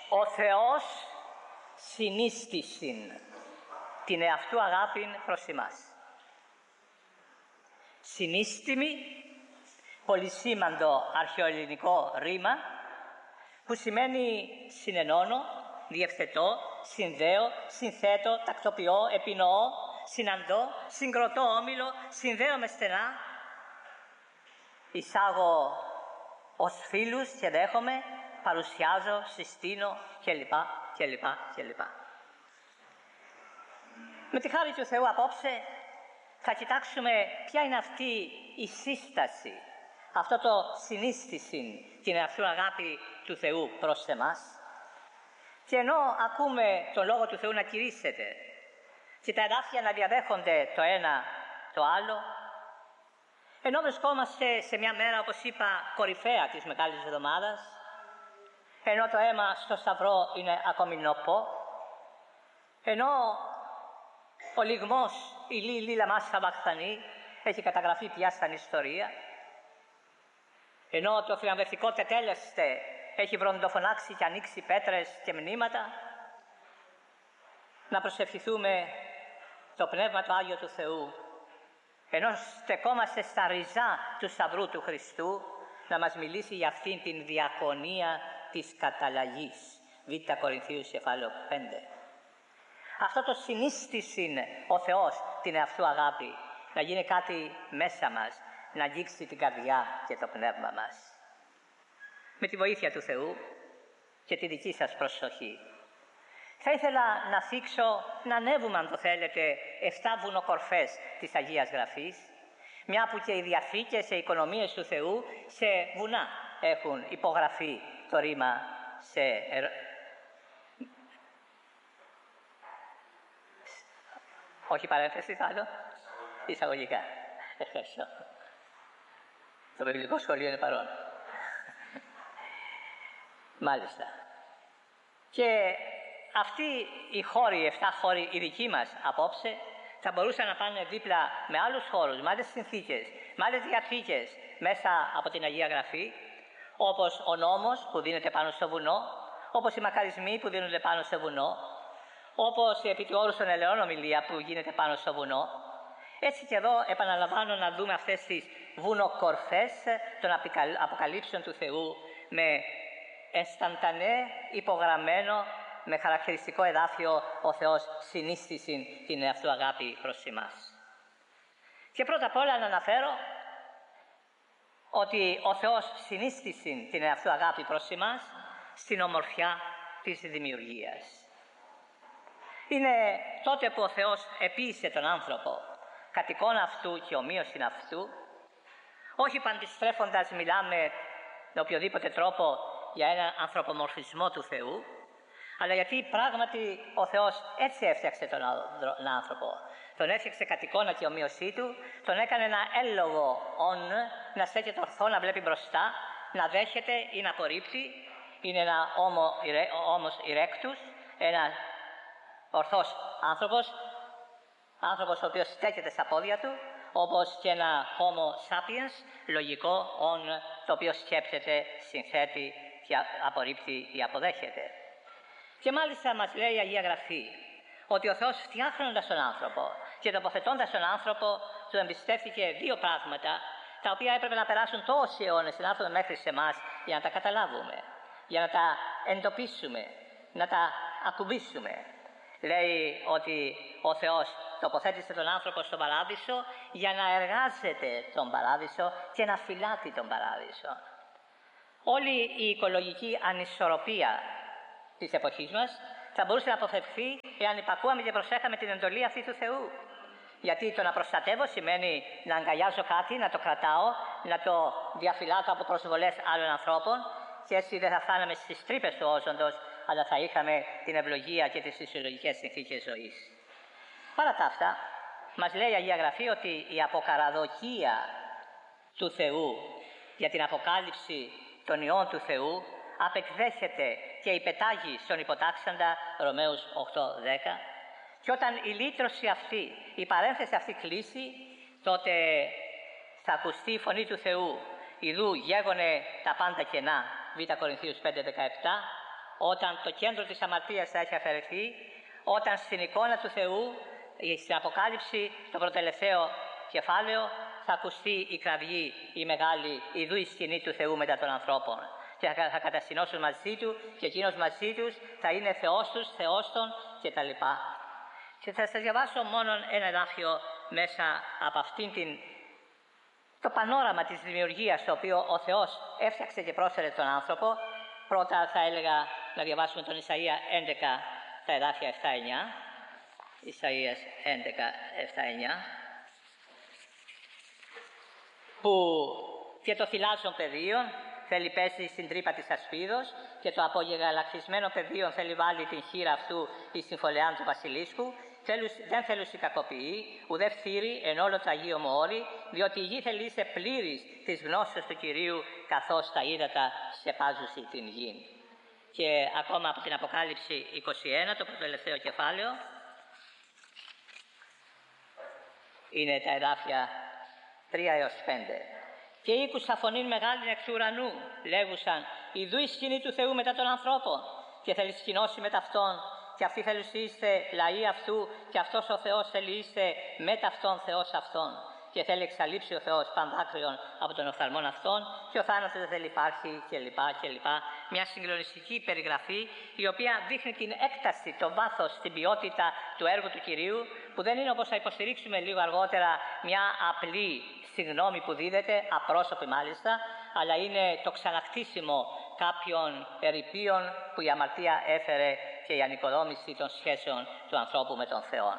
Ο Θεός συνίστησιν την εαυτού αγάπην προς εμάς. Συνίστημη, πολυσήμαντο αρχαιοελληνικό ρήμα που σημαίνει συνενώνω, διευθετώ, συνδέω, συνθέτω, τακτοποιώ, επινοώ, συναντώ, συγκροτώ όμιλο, συνδέομαι στενά, εισάγω ως φίλους και δέχομαι, παρουσιάζω, συστήνω κλπ. Με τη χάρη του Θεού απόψε θα κοιτάξουμε ποια είναι αυτή η σύσταση, αυτό το συνίστηση, την εαυτού αγάπη του Θεού προς εμάς. Και ενώ ακούμε τον Λόγο του Θεού να κηρύσσεται και τα εδάφια να διαδέχονται το ένα το άλλο, ενώ βρισκόμαστε σε μια μέρα, όπως είπα, κορυφαία της Μεγάλης Εβδομάδας, ενώ το αίμα στο Σταυρό είναι ακόμη νοπό, ενώ ο λυγμός, η λίλα μας σαβαχθανή, έχει καταγραφεί πια στην ιστορία, ενώ το θριαμβευτικό τετέλεστε έχει βροντοφωνάξει και ανοίξει πέτρες και μνήματα, να προσευχηθούμε το Πνεύμα του Άγιο του Θεού, ενώ στεκόμαστε στα ριζά του Σταυρού του Χριστού, να μας μιλήσει για αυτήν την διακονία της καταλλαγής. Β' Κορινθίους κεφάλαιο 5. Αυτό το συνίστησιν ο Θεός την εαυτού αγάπη, να γίνει κάτι μέσα μας, να αγγίξει την καρδιά και το πνεύμα μας. Με τη βοήθεια του Θεού και τη δική σας προσοχή, θα ήθελα να θίξω, να ανέβουμε αν το θέλετε, 7 βουνοκορφές της Αγίας Γραφής, μια που και οι Διαθήκες, οι οικονομίες του Θεού σε βουνά έχουν υπογραφεί το ρήμα όχι παρένθεση, άλλο, εισαγωγικά. Ευχαριστώ. Το βιβλικό σχολείο είναι παρόν. Μάλιστα. Και αυτοί οι χώροι, 7 χώροι, οι δικοί μας απόψε, θα μπορούσαν να πάνε δίπλα με άλλους χώρους, με άλλες συνθήκες, με άλλες διαθήκες μέσα από την Αγία Γραφή, όπως ο νόμος που δίνεται πάνω στο βουνό, όπως οι μακαρισμοί που δίνονται πάνω στο βουνό, όπως η επί του όρους των ελαιών ομιλία που γίνεται πάνω στο βουνό. Έτσι και εδώ επαναλαμβάνω να δούμε αυτές τις βουνοκορφές των αποκαλύψεων του Θεού με ενσταντανέ υπογραμμένο, με χαρακτηριστικό εδάφιο ο Θεός συνίστησιν την εαυτού αγάπη προς εμάς. Και πρώτα απ' όλα να αναφέρω ότι ο Θεός συνίστησιν την εαυτού αγάπη προς εμάς στην ομορφιά της δημιουργίας. Είναι τότε που ο Θεός επίησε τον άνθρωπο κατ' εικόνα αυτού και ομοίωσιν αυτού, όχι παντιστρέφοντας μιλάμε με οποιοδήποτε τρόπο για έναν ανθρωπομορφισμό του Θεού, αλλά γιατί πράγματι ο Θεός έτσι έφτιαξε τον άνθρωπο. Τον έφτιαξε κατ' εικόνα και ομοίωσή του, τον έκανε ένα έλογο όν, να στέκεται ορθό, να βλέπει μπροστά, να δέχεται ή να απορρίπτει. Είναι ένα όμος ηρέκτους, ένα ορθός άνθρωπος ο οποίος στέκεται στα πόδια του, όπως και ένα homo sapiens, λογικό όν, το οποίο σκέπτεται, συνθέτει και απορρίπτει ή αποδέχεται. Και μάλιστα μας λέει η Αγία Γραφή ότι ο Θεός φτιάχνοντας τον άνθρωπο και τοποθετώντας τον άνθρωπο του εμπιστεύτηκε 2 πράγματα, τα οποία έπρεπε να περάσουν τόσοι αιώνες να έρθουν μέχρι σε εμάς για να τα καταλάβουμε, για να τα εντοπίσουμε, να τα ακουμπήσουμε. Λέει ότι ο Θεός τοποθέτησε τον άνθρωπο στον παράδεισο για να εργάζεται τον παράδεισο και να φυλάτει τον παράδεισο. Όλη η οικολογική ανισορροπία της εποχής μας θα μπορούσε να αποφευχθεί εάν υπακούαμε και προσέχαμε την εντολή αυτή του Θεού. Γιατί το να προστατεύω σημαίνει να αγκαλιάζω κάτι, να το κρατάω, να το διαφυλάτω από προσβολές άλλων ανθρώπων και έτσι δεν θα φτάναμε στις τρύπες του όζοντος, αλλά θα είχαμε την ευλογία και τις φυσιολογικές συνθήκες ζωής. Παρά τα αυτά, μας λέει η Αγία Γραφή ότι η αποκαραδοκία του Θεού για την αποκάλυψη των ιών του Θεού απεκδέχεται και υπετάγει στον υποτάξαντα Ρωμαίους 8:10, και όταν η λύτρωση αυτή, η παρένθεση αυτή κλείσει, τότε θα ακουστεί η φωνή του Θεού. Ιδού γέγονε τα πάντα κενά, Β' Κορινθίους 5:17, όταν το κέντρο της αμαρτίας θα έχει αφαιρεθεί, όταν στην εικόνα του Θεού, στην Αποκάλυψη, στο προτελευταίο κεφάλαιο, θα ακουστεί η κραυγή, η μεγάλη, ιδού η σκηνή του Θεού μετά των ανθρώπων. Και θα καταστηνώσουν μαζί του και εκείνος μαζί τους θα είναι Θεός τους, Θεός των κτλ. Και θα σας διαβάσω μόνο ένα εδάφιο μέσα από αυτήν το πανόραμα της δημιουργίας, το οποίο ο Θεός έφτιαξε και πρόσφερε τον άνθρωπο. Πρώτα θα έλεγα να διαβάσουμε τον Ισαΐα 11, τα εδάφια 7-9. Ισαΐας 11, 7-9. Που και το θυλάζον πεδίο θέλει πέσει στην τρύπα της ασπίδος και το απογεγαλακτισμένο πεδίο θέλει βάλει την χείρα αυτού εις την φωλεάν του βασιλίσκου. Δεν θέλουσι κακοποιεί, ουδέ φθείρει εν όλο το Αγίο μου όρη, διότι η γη θελήσε πλήρης της γνώσεως του Κυρίου, καθώς τα ύδατα σκεπάζουσι την γη. Και ακόμα από την Αποκάλυψη 21, το προτελευταίο κεφάλαιο, είναι τα εδάφια 3 έως 5. Και ήκουσα φωνήν μεγάλη εκ του ουρανού, λέγουσαν, ιδού η σκηνή του Θεού μετά των ανθρώπων, και θέλει σκηνώσει μετά αυτόν, και αυτοί θέλουν είστε λαοί αυτού, και αυτός ο Θεός θέλει είστε μετά αυτόν Θεός αυτόν. Και θέλει εξαλείψει ο Θεός πανδάκρυον από τον οφθαλμόν αυτών, και ο θάνατος δεν θέλει υπάρχει, κλπ. Μια συγκλονιστική περιγραφή, η οποία δείχνει την έκταση, το βάθος, την ποιότητα του έργου του Κυρίου, που δεν είναι, όπως θα υποστηρίξουμε λίγο αργότερα, μια απλή συγγνώμη που δίδεται, απρόσωπη μάλιστα, αλλά είναι το ξανακτήσιμο κάποιων ερειπίων που η αμαρτία έφερε και η ανοικοδόμηση των σχέσεων του ανθρώπου με τον Θεό.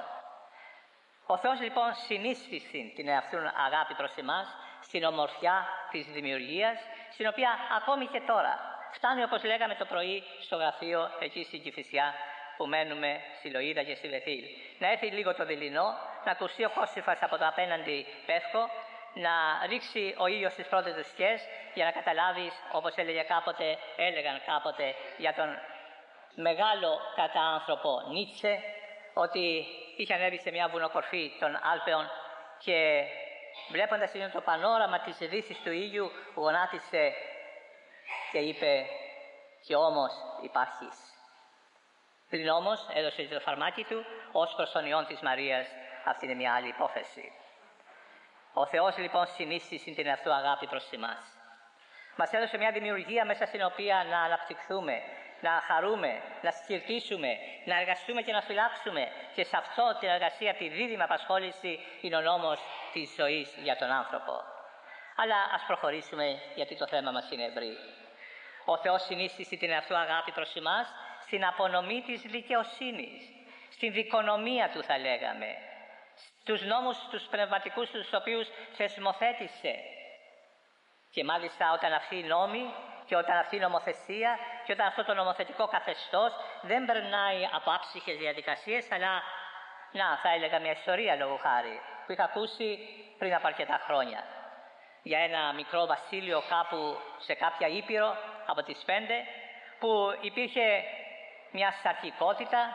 Ο Θεός λοιπόν συνίσφισε την εαυτού αγάπη προς εμάς στην ομορφιά της δημιουργίας, στην οποία ακόμη και τώρα φτάνει, όπως λέγαμε το πρωί στο γραφείο εκεί στην Κηφισιά που μένουμε, στη Λοΐδα και στη Βεθήλ, να έρθει λίγο το δειλινό, να ακουστεί ο Κώστιφας από το απέναντι πεύκο, να ρίξει ο ήλιος στις πρώτες του σκιές, για να καταλάβεις, όπως έλεγαν κάποτε για τον μεγάλο κατά άνθρωπο Νίτσε, ότι είχε ανέβει σε μια βουνοκορφή των Άλπαιων και βλέποντας το πανόραμα της δύσης του ήλιου, γονάτισε και είπε «Και όμως υπάρχεις». Πριν όμως έδωσε το φαρμάκι του ως προς τον ιόν της Μαρίας. Αυτή είναι μια άλλη υπόθεση. Ο Θεός λοιπόν συνίστησε την εαυτού αγάπη προς εμάς. Μας έδωσε μια δημιουργία μέσα στην οποία να αναπτυχθούμε, να χαρούμε, να σκυρτήσουμε, να εργαστούμε και να φυλάξουμε, και σε αυτό την εργασία, τη δίδυμη απασχόληση, είναι ο νόμος της ζωής για τον άνθρωπο. Αλλά ας προχωρήσουμε, γιατί το θέμα μας είναι ευρύ. Ο Θεός συνίστησε την εαυτού αγάπη προς εμάς στην απονομή της δικαιοσύνης, στην δικονομία του θα λέγαμε, στους νόμους τους πνευματικούς τους οποίους θεσμοθέτησε. Και μάλιστα όταν αυτοί οι νόμοι και όταν αυτή η νομοθεσία και όταν αυτό το νομοθετικό καθεστώς δεν περνάει από άψυχες διαδικασίες, αλλά θα έλεγα μια ιστορία λόγω χάρη που είχα ακούσει πριν από αρκετά χρόνια για ένα μικρό βασίλειο κάπου σε κάποια ήπειρο από τις 5, που υπήρχε μια σαρκικότητα,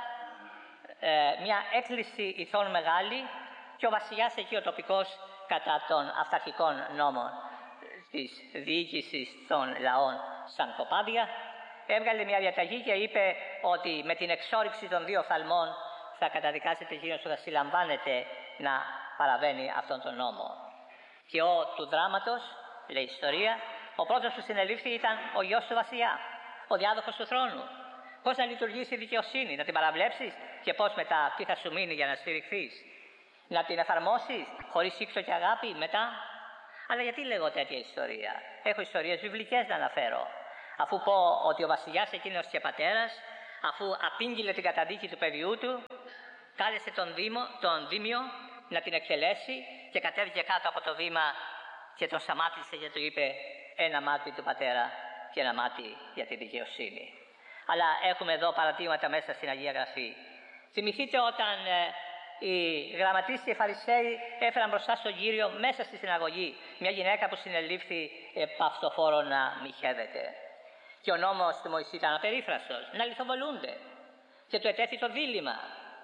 μια έκκληση ηθών μεγάλη, και ο βασιλιάς εκεί ο τοπικός, κατά των αυταρχικών νόμων της διοίκησης των λαών σαν κοπάδια, έβγαλε μια διαταγή και είπε ότι με την εξόρυξη των 2 οφθαλμών θα καταδικάσετε εκείνος που θα συλλαμβάνεται να παραβαίνει αυτόν τον νόμο. Και του δράματος, λέει η ιστορία, ο πρώτος που συνελήφθη ήταν ο γιος του βασιλιά, ο διάδοχος του θρόνου. Πώς να λειτουργήσει η δικαιοσύνη, να την παραβλέψεις, και πώς μετά, τι θα σου μείνει για να στηριχθείς, να την εφαρμόσεις χωρίς ήξο και αγάπη μετά. Αλλά γιατί λέγω τέτοια ιστορία? Έχω ιστορίες βιβλικές να αναφέρω. Αφού πω ότι ο βασιλιάς εκείνος και πατέρας, αφού απήγγειλε την καταδίκη του παιδιού του, κάλεσε τον Δήμιο να την εκτελέσει και κατέβηκε κάτω από το βήμα και τον σταμάτησε και του είπε ένα μάτι του πατέρα και ένα μάτι για τη δικαιοσύνη. Αλλά έχουμε εδώ παραδείγματα μέσα στην Αγία Γραφή. Θυμηθείτε όταν οι γραμματείς και οι Φαρισαίοι έφεραν μπροστά στον Κύριο μέσα στη συναγωγή μια γυναίκα που συνελήφθη παυτοφόρο να μοιχεύεται. Και ο νόμος του Μωυσή ήταν απερίφραστος, να λιθοβολούνται. Και του ετέθη το δίλημμα.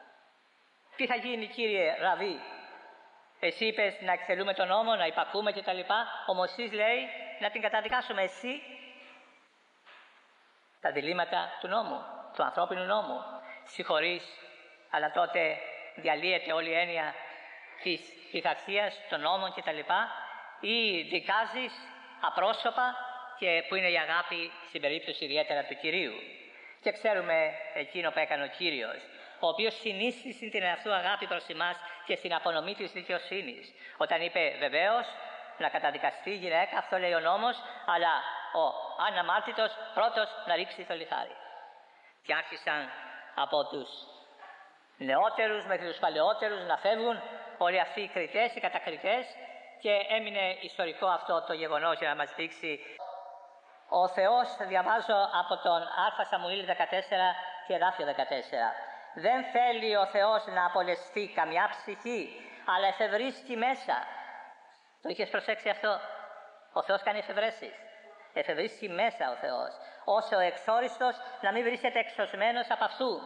Τι θα γίνει, Κύριε Ραβί? Εσύ είπες να εκτελούμε τον νόμο, να υπακούμε κτλ. Ο Μωυσής λέει να την καταδικάσουμε. Εσύ τα διλήμματα του νόμου, του ανθρώπινου νόμου. Συγχωρείς, αλλά τότε διαλύεται όλη η έννοια της πειθαρχίας των νόμων κτλ. Ή δικάζεις απρόσωπα και που είναι η αγάπη στην περίπτωση ιδιαίτερα του Κυρίου. Και ξέρουμε εκείνο που έκανε ο Κύριος, ο οποίος συνίστησε την εαυτού αγάπη προς εμάς και στην απονομή της δικαιοσύνης. Όταν είπε βεβαίως να καταδικαστεί η γυναίκα, αυτό λέει ο νόμος, αλλά ο αναμάρτητος πρώτος να ρίξει το λιθάρι. Και άρχισαν από τους νεότερους μέχρι τους παλαιότερους να φεύγουν όλοι αυτοί οι κριτές, οι κατακριτές, και έμεινε ιστορικό αυτό το γεγονός για να μας δείξει. Ο Θεός, διαβάζω από τον Α Σαμουήλ 14 και εδάφιο 14. Δεν θέλει ο Θεός να απολεστεί καμιά ψυχή, αλλά εφευρίσκει μέσα. Το είχες προσέξει αυτό? Ο Θεός κάνει εφευρέσεις. Εφευρίσκει μέσα ο Θεός, ώστε ο εξόριστος να μην βρίσκεται εξωσμένος από αυτού.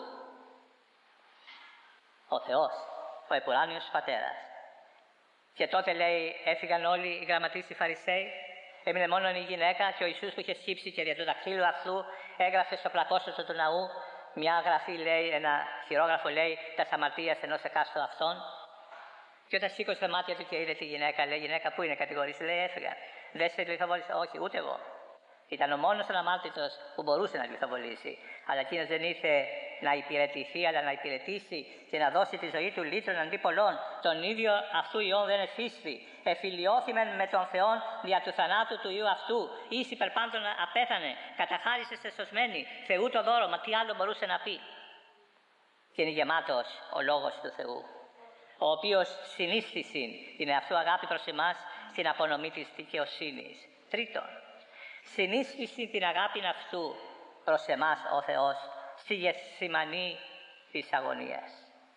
Ο Θεός, ο επουράνιος Πατέρας. Και τότε λέει, έφυγαν όλοι οι γραμματείς οι Φαρισαίοι, έμεινε μόνο η γυναίκα και ο Ιησούς που είχε σκύψει και δια του δακτύλου αυτού έγραφε στο πλακόσωστο του ναού μια γραφή, λέει, ένα χειρόγραφο, λέει, τα αμαρτίας ενός εκάστου αυτών. Και όταν σήκωσε τα μάτια του και είδε τη γυναίκα, λέει, γυναίκα, πού είναι κατηγορήσει? Λέει, έφυγα. Δεν σε λιθοβόλησε? Όχι, ούτε εγώ. Ήταν ο μόνος αναμάρτητος που μπορούσε να λιθοβολήσει. Αλλά εκείνος δεν ήρθε να υπηρετηθεί, αλλά να υπηρετήσει και να δώσει τη ζωή του λύτρων αντί πολλών. Τον ίδιο αυτού Υιόν δεν εφίστη. Εφιλιώθημεν με τον Θεόν δια του θανάτου του Υιού αυτού. Εις υπερπάντων απέθανε. Καταχάρισε σε σωσμένη. Θεού το δώρο. Μα τι άλλο μπορούσε να πει? Και είναι γεμάτος ο λόγος του Θεού, ο οποίος συνίστησε την εαυτού αγάπη προς εμάς στην απονομή της δικαιοσύνης. Τρίτον, συνίστησε την αγάπη αυτού προς εμάς ο Θεός στη Γεθσιμανή της αγωνίας.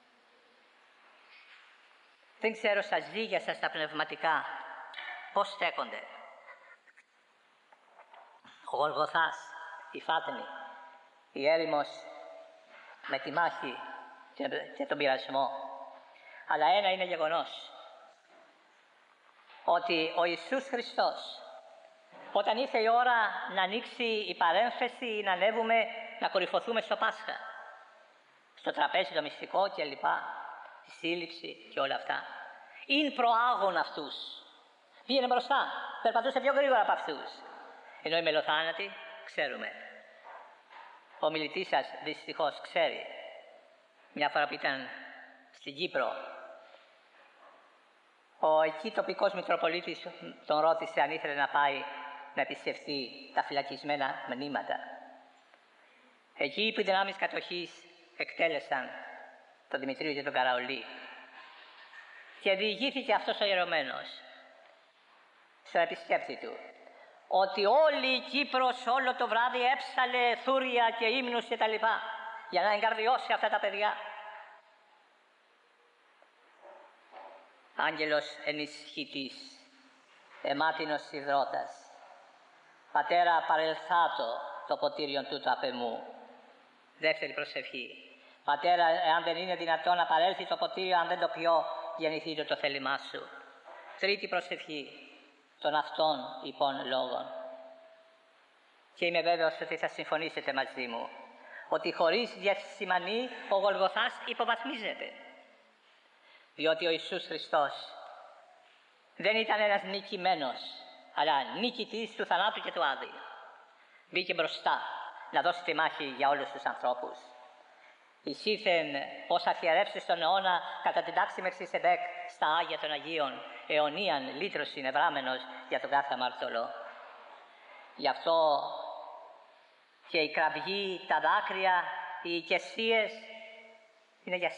Δεν ξέρω στα ζύγια σας τα πνευματικά πώς στέκονται. Ο Γολγοθάς, η Φάτνη, η έρημος με τη μάχη και τον πειρασμό. Αλλά ένα είναι γεγονός, ότι ο Ιησούς Χριστός, όταν ήρθε η ώρα να ανοίξει η παρένθεση ή να ανέβουμε να κορυφωθούμε στο Πάσχα, στο τραπέζι το μυστικό και λοιπά, τη σύλληψη και όλα αυτά, είναι προάγων αυτούς. Πήγαινε μπροστά, περπατούσε πιο γρήγορα από αυτούς. Ενώ οι μελοθάνατοι, ξέρουμε. Ο μιλητής σας δυστυχώς ξέρει. Μια φορά που ήταν στην Κύπρο, ο εκεί τοπικός Μητροπολίτης τον ρώτησε αν ήθελε να πάει να επισκεφθεί τα φυλακισμένα μνήματα. Εκεί οι δυνάμεις κατοχής εκτέλεσαν τον Δημητρίου και τον Καραολί και διηγήθηκε αυτός ο ιερωμένος στον επισκέπτη του ότι όλη η Κύπρος όλο το βράδυ έψαλε θούρια και ύμνους και τα λοιπά για να εγκαρδιώσει αυτά τα παιδιά. Άγγελος ενισχυτής, εμάτινος υδρότας, πατέρα παρελθάτω το ποτήριον τούτο απ' εμού. Δεύτερη προσευχή. Πατέρα, εάν δεν είναι δυνατόν να παρέλθει το ποτήριο, αν δεν το πιω, γεννηθείτε το θέλημά σου. Τρίτη προσευχή. Των αυτών λοιπόν λόγων. Και είμαι βέβαιος ότι θα συμφωνήσετε μαζί μου ότι χωρίς Γεθσιμανή ο Γολγοθάς υποβαθμίζεται. Διότι ο Ιησούς Χριστός δεν ήταν ένας νικημένος, αλλά νικητής του θανάτου και του Άδη. Μπήκε μπροστά να δώσει τη μάχη για όλους τους ανθρώπους. Εισήλθεν ως αρχιερεύς στον αιώνα κατά την τάξη Μελχισεδέκ στα Άγια των Αγίων, αιωνίαν λύτρωση νευράμενος για τον κάθε αμαρτωλό. Γι' αυτό και η κραυγή, τα δάκρυα, οι οικεσίες είναι για